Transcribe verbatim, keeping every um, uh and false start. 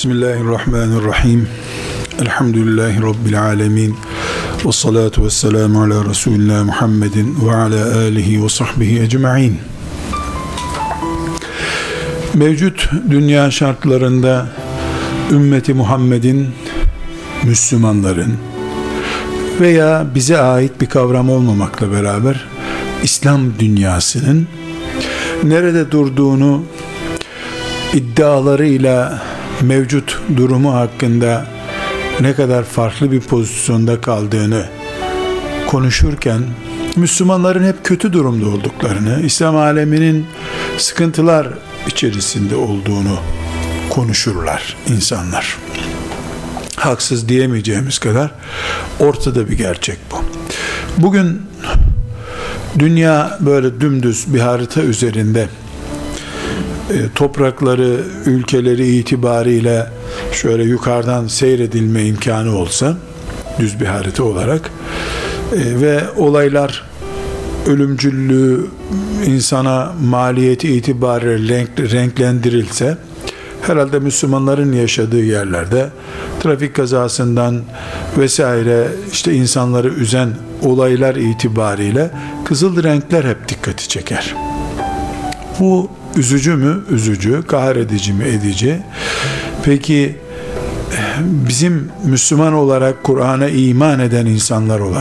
Bismillahirrahmanirrahim. Elhamdülillahi Rabbil alemin. Ve salatu ve selamu ala Resulina Muhammedin ve ala alihi ve sahbihi ecma'in. Mevcut dünya şartlarında ümmeti Muhammed'in, Müslümanların veya bize ait bir kavram olmamakla beraber İslam dünyasının nerede durduğunu, iddialarıyla mevcut durumu hakkında ne kadar farklı bir pozisyonda kaldığını konuşurken Müslümanların hep kötü durumda olduklarını, İslam aleminin sıkıntılar içerisinde olduğunu konuşurlar insanlar. Haksız diyemeyeceğimiz kadar ortada bir gerçek bu. Bugün dünya böyle dümdüz bir harita üzerinde toprakları, ülkeleri itibariyle şöyle yukarıdan seyredilme imkanı olsa, düz bir harita olarak ve olaylar ölümcüllüğü, insana maliyeti itibariyle renk, renklendirilse, herhalde Müslümanların yaşadığı yerlerde trafik kazasından vesaire işte insanları üzen olaylar itibariyle kızıl renkler hep dikkati çeker. Bu üzücü mü? Üzücü. Kahredici mi? Edici. Peki bizim Müslüman olarak, Kur'an'a iman eden insanlar olarak